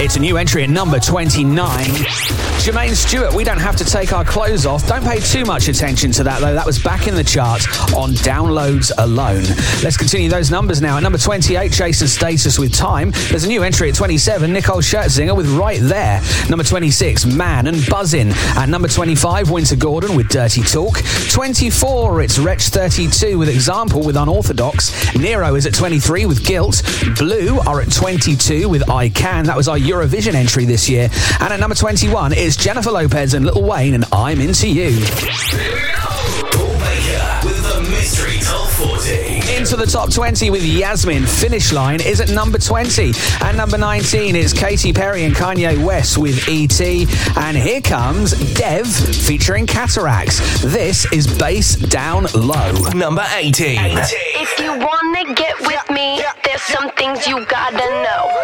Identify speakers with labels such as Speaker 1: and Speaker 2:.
Speaker 1: It's a new entry at number 29. Jermaine Stewart, We Don't Have to Take Our Clothes Off. Don't pay too much attention to that, though. That was back in the charts on downloads alone. Let's continue those numbers now. At number 28, Jason Status with Time. There's a new entry at 27, Nicole Scherzinger with Right There. Number 26, Man and Buzzin'. At number 25, Winter Gordon with Dirty Talk. 24, it's Wretch 32 with Example with Unorthodox. Nero is at 23 with Guilt. Blue are at 22 with I Can. That was our Eurovision entry this year. And at number 21, it's Jennifer Lopez and Lil Wayne and I'm Into You.
Speaker 2: Here we go. Paul Baker with the Mystery Top 40.
Speaker 1: Into the top 20 with Yasmin. Finish Line is at number 20. And number 19 is Katy Perry and Kanye West with E.T. And here comes Dev featuring Cataracts. This is Bass Down Low.
Speaker 2: Number 18.
Speaker 3: If you wanna get with me, there's some things you gotta know.